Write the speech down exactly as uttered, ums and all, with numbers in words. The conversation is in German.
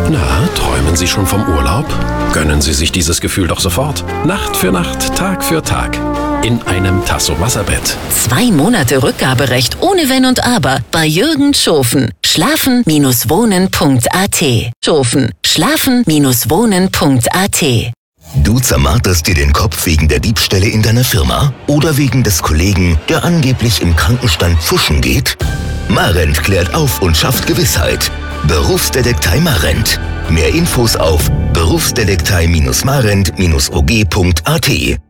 Na, träumen Sie schon vom Urlaub? Gönnen Sie sich dieses Gefühl doch sofort. Nacht für Nacht, Tag für Tag. In einem Tasso Wasserbett. Zwei Monate Rückgaberecht ohne Wenn und Aber bei Jürgen Schofen. Schlafen Wohnen Punkt a t. Schofen. Schlafen Wohnen Punkt a t. Du zermarterst dir den Kopf wegen der Diebstähle in deiner Firma oder wegen des Kollegen, der angeblich im Krankenstand pfuschen geht? Marent klärt auf und schafft Gewissheit. Berufsdetektei Marent. Mehr Infos auf berufsdetektei Marent O G Punkt a t.